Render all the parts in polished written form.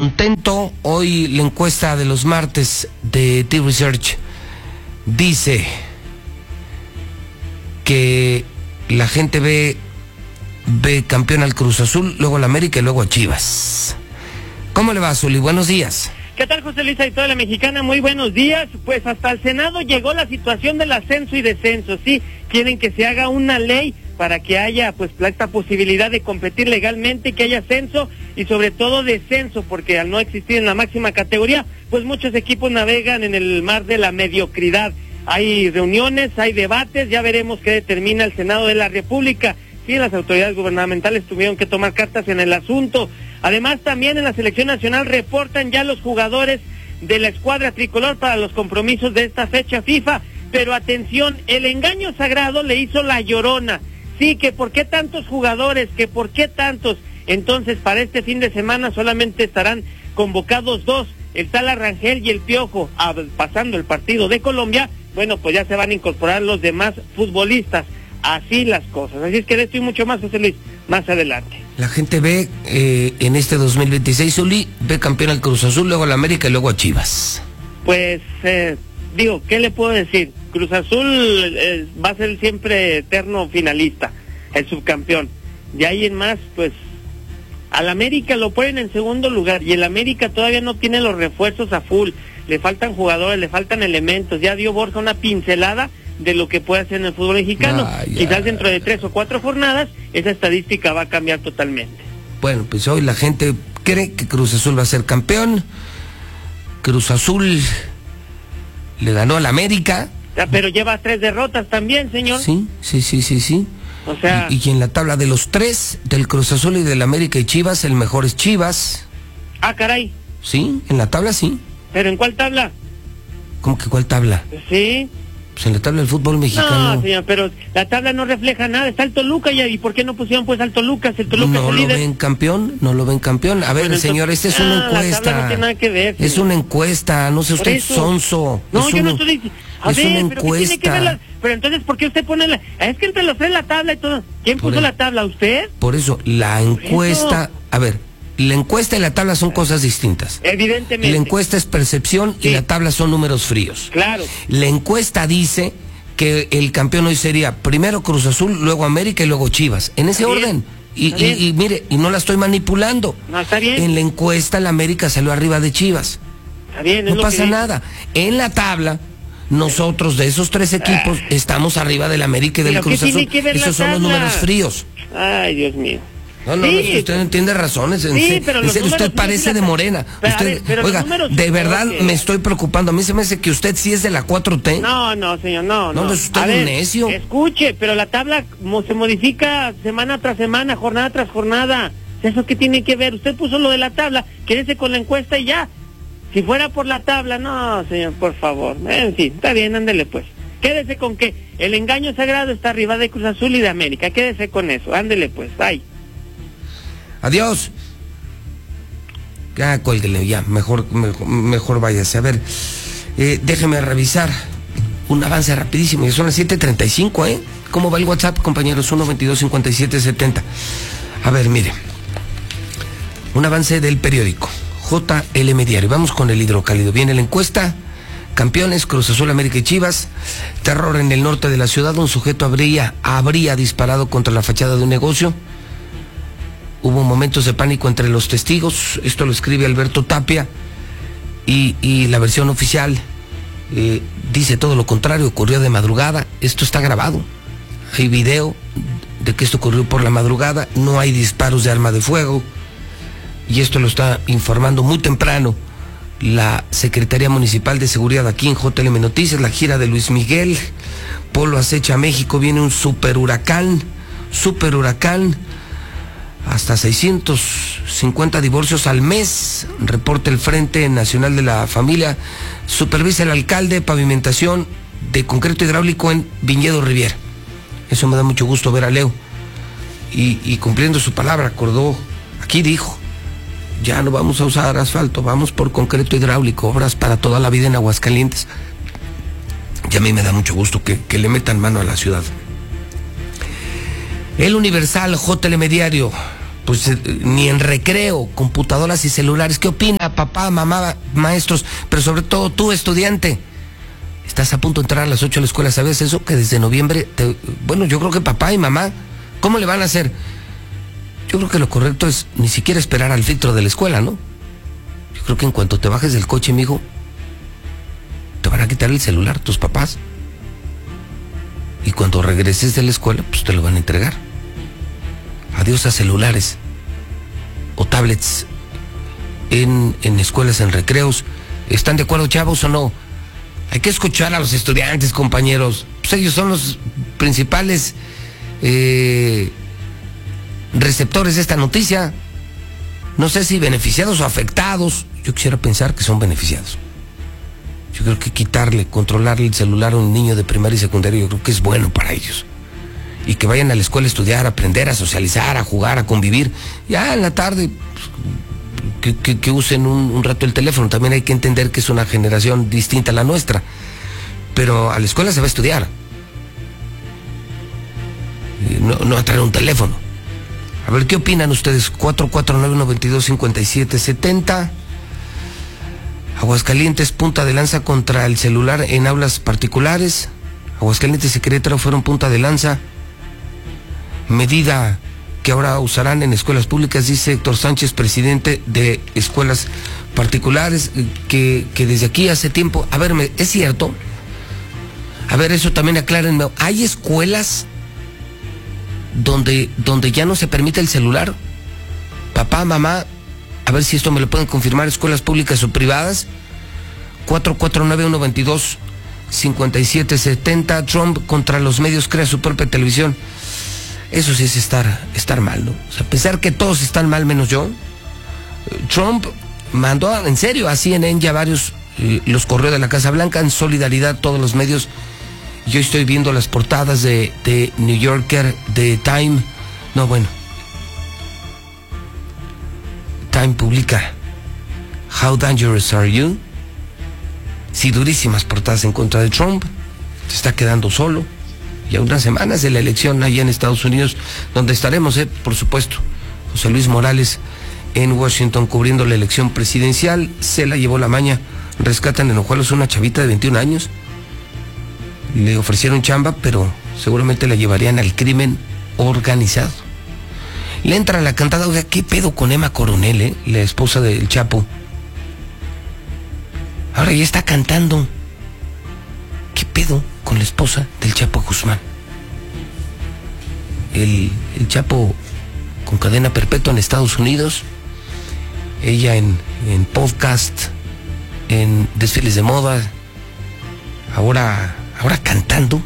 contento. Hoy la encuesta de los martes de T-Research dice que la gente ve campeón al Cruz Azul, luego al América y luego a Chivas. ¿Cómo le va, Zuli? Buenos días. ¿Qué tal, José Luis, y toda la mexicana? Muy buenos días. Pues hasta el Senado llegó la situación del ascenso y descenso. Sí, quieren que se haga una ley para que haya pues esta posibilidad de competir legalmente, que haya ascenso y sobre todo descenso, porque al no existir en la máxima categoría, pues muchos equipos navegan en el mar de la mediocridad. Hay reuniones, hay debates, ya veremos qué determina el Senado de la República. Sí, las autoridades gubernamentales tuvieron que tomar cartas en el asunto. Además, también en la selección nacional reportan ya los jugadores de la escuadra tricolor para los compromisos de esta fecha FIFA. Pero atención, el engaño sagrado le hizo la Llorona. Sí, que por qué tantos jugadores, que por qué tantos. Entonces, para este fin de semana solamente estarán convocados 2, el tal Rangel y el Piojo. Pasando el partido de Colombia, bueno, pues ya se van a incorporar los demás futbolistas. Así las cosas. Así es que de esto y mucho más, José Luis, más adelante. La gente ve en este 2026, Zuli, ve campeón al Cruz Azul, luego al América y luego a Chivas. Pues, digo, ¿qué le puedo decir? Cruz Azul va a ser siempre eterno finalista, el subcampeón. De ahí en más, pues, al América lo ponen en segundo lugar y el América todavía no tiene los refuerzos a full. Le faltan jugadores, le faltan elementos. Ya dio Borja una pincelada de lo que puede hacer en el fútbol mexicano. Quizás dentro de 3 o 4 jornadas esa estadística va a cambiar totalmente. Bueno, pues hoy la gente cree que Cruz Azul va a ser campeón. Cruz Azul le ganó al América. Pero lleva 3 derrotas también, señor. Sí. O sea... Y en la tabla de los 3, del Cruz Azul y del América y Chivas, el mejor es Chivas. Ah, caray. Sí, en la tabla sí. ¿Pero en cuál tabla? ¿Cómo que cuál tabla? Sí. Pues en la tabla del fútbol mexicano. No, señor, pero la tabla no refleja nada. Está el Toluca ya. ¿Y por qué no pusieron pues al Toluca? Si el Toluca no es el lo líder. ven campeón, no lo ven campeón. A ver, bueno, señor, esta es una encuesta. La tabla no tiene nada que ver, es una encuesta, no sea usted sonso. No, yo no estoy diciendo. A ver, una pero ¿qué tiene que ver la... Pero entonces, ¿por qué usted pone la... Es que entre los 3 la tabla y todo. ¿Quién puso la tabla? ¿Usted? Por eso, la encuesta... A ver, la encuesta y la tabla son cosas distintas. Evidentemente. La encuesta es percepción y la tabla son números fríos. Claro. La encuesta dice que el campeón hoy sería primero Cruz Azul, luego América y luego Chivas. En ese orden. Y mire, y no la estoy manipulando. No, está bien. En la encuesta la América salió arriba de Chivas. Está bien, no pasa nada. En la tabla, nosotros de esos 3 equipos estamos arriba del América y del Cruz Azul. Esos son los números fríos. Ay, Dios mío. No, usted no entiende razones. Pero usted parece de Morena. Oiga, de verdad me estoy preocupando. A mí se me hace que usted sí es de la 4T. No, señor, no. No, es usted un necio. Escuche, pero la tabla se modifica semana tras semana, jornada tras jornada. ¿Eso qué tiene que ver? Usted puso lo de la tabla, quédese con la encuesta y ya. Si fuera por la tabla, no, señor, por favor. En fin, está bien, ándele pues. Quédese con que el engaño sagrado está arriba de Cruz Azul y de América. Quédese con eso, ándele pues, bye. Adiós. Ya, cuélguele, ya, mejor váyase. A ver, déjeme revisar un avance rapidísimo, ya son las 7:35, ¿eh? ¿Cómo va el WhatsApp, compañeros? 122-5770. A ver, mire, un avance del periódico JLM Diario. Vamos con el hidrocálido. Viene la encuesta. Campeones, Cruz Azul, América y Chivas. Terror en el norte de la ciudad. Un sujeto habría disparado contra la fachada de un negocio. Hubo momentos de pánico entre los testigos. Esto lo escribe Alberto Tapia. Y la versión oficial dice todo lo contrario. Ocurrió de madrugada. Esto está grabado. Hay video de que esto ocurrió por la madrugada. No hay disparos de arma de fuego. Y esto lo está informando muy temprano la Secretaría Municipal de Seguridad aquí en JLM Noticias. La gira de Luis Miguel. Polo acecha a México. Viene un super huracán. Hasta 650 divorcios al mes, reporta el Frente Nacional de la Familia. Supervisa el alcalde pavimentación de concreto hidráulico en Viñedo Riviera. Eso me da mucho gusto ver a Leo. Y cumpliendo su palabra, acordó, aquí dijo, ya no vamos a usar asfalto, vamos por concreto hidráulico, obras para toda la vida en Aguascalientes. Y a mí me da mucho gusto que le metan mano a la ciudad. El Universal, JLM Diario. pues ni en recreo, computadoras y celulares. ¿Qué opina papá, mamá, maestros, pero sobre todo tú, estudiante? Estás a punto de entrar a las 8 a la escuela, ¿sabes eso? Que desde noviembre, bueno, yo creo que papá y mamá, ¿cómo le van a hacer? Yo creo que lo correcto es ni siquiera esperar al filtro de la escuela, ¿no? Yo creo que en cuanto te bajes del coche, mijo, te van a quitar el celular tus papás. Y cuando regreses de la escuela, pues te lo van a entregar. Adiós a celulares o tablets en escuelas, en recreos. ¿Están de acuerdo, chavos, o no? Hay que escuchar a los estudiantes, compañeros. Pues ellos son los principales receptores de esta noticia. No sé si beneficiados o afectados. Yo quisiera pensar que son beneficiados. Yo creo que controlarle el celular a un niño de primaria y secundaria, yo creo que es bueno para ellos. Y que vayan a la escuela a estudiar, a aprender, a socializar, a jugar, a convivir. Ya en la tarde, pues, que usen un rato el teléfono. También hay que entender que es una generación distinta a la nuestra. Pero a la escuela se va a estudiar. No a traer un teléfono. A ver, ¿qué opinan ustedes? 449-122-5770. Aguascalientes, punta de lanza contra el celular en aulas particulares. Aguascalientes y Querétaro fueron punta de lanza. Medida que ahora usarán en escuelas públicas, dice Héctor Sánchez, presidente de escuelas particulares, que desde aquí hace tiempo... A ver, ¿es cierto? A ver, eso también aclárenme. ¿Hay escuelas donde ya no se permite el celular? Papá, mamá, a ver si esto me lo pueden confirmar, escuelas públicas o privadas. 449-122-5770. Trump contra los medios crea su propia televisión. Eso sí es estar mal, ¿no? O sea, pensar que todos están mal menos yo. Trump mandó en serio a CNN ya varios, los corrió de la Casa Blanca, en solidaridad todos los medios. Yo estoy viendo las portadas de New Yorker, de Time. No, bueno. Time publica How Dangerous Are You? Sí, durísimas portadas en contra de Trump. Se está quedando solo. Y a unas semanas de la elección allá en Estados Unidos, donde estaremos, por supuesto. José Luis Morales en Washington cubriendo la elección presidencial. Se la llevó la maña. Rescatan en Ojuelos una chavita de 21 años. Le ofrecieron chamba, pero seguramente la llevarían al crimen organizado. Le entra la cantada. Oiga, ¿qué pedo con Emma Coronel, la esposa del Chapo? Ahora ya está cantando. ¿Qué pedo con la esposa del Chapo Guzmán? El Chapo con cadena perpetua en Estados Unidos. Ella en podcast, en desfiles de moda. Ahora cantando.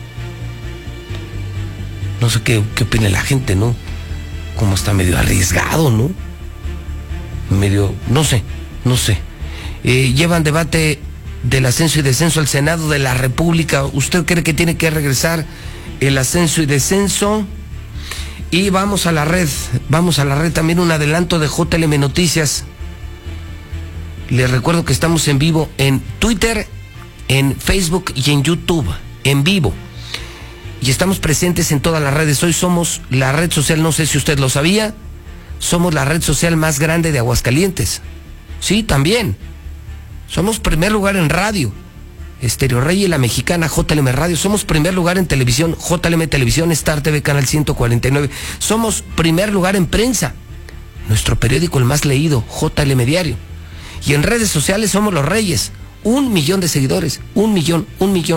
No sé qué opina la gente, ¿no? Como está medio arriesgado, ¿no? Medio, no sé. Llevan debate del ascenso y descenso al Senado de la República. ¿Usted cree que tiene que regresar el ascenso y descenso? Y vamos a la red también un adelanto de JLM Noticias. Les recuerdo que estamos en vivo en Twitter, en Facebook y en YouTube, en vivo. Y estamos presentes en todas las redes. Hoy somos la red social, no sé si usted lo sabía, somos la red social más grande de Aguascalientes. Sí, también. Somos primer lugar en radio, Estéreo Rey y La Mexicana, JLM Radio. Somos primer lugar en televisión, JLM Televisión, Star TV, Canal 149. Somos primer lugar en prensa, nuestro periódico el más leído, JLM Diario. Y en redes sociales somos los reyes. 1 millón de seguidores, 1 millón.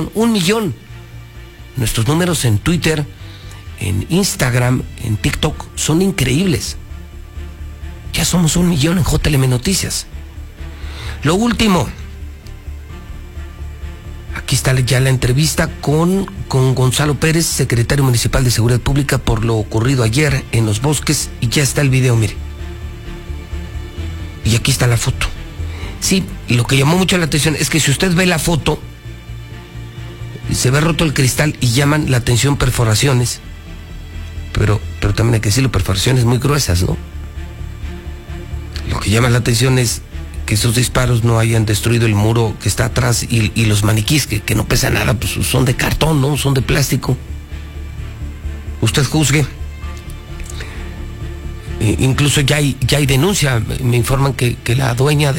Nuestros números en Twitter, en Instagram, en TikTok son increíbles. Ya somos 1 millón en JLM Noticias. Lo último, aquí está ya la entrevista con Gonzalo Pérez, secretario municipal de Seguridad Pública, por lo ocurrido ayer en Los Bosques, y ya está el video, mire. Y aquí está la foto. Sí, lo que llamó mucho la atención es que si usted ve la foto, se ve roto el cristal y llaman la atención perforaciones, pero también hay que decirlo, perforaciones muy gruesas, ¿no? Lo que llama la atención es que esos disparos no hayan destruido el muro que está atrás y los maniquís, que no pesan nada, pues son de cartón, ¿no? Son de plástico. Usted juzgue. Incluso ya hay denuncia, me informan que la dueña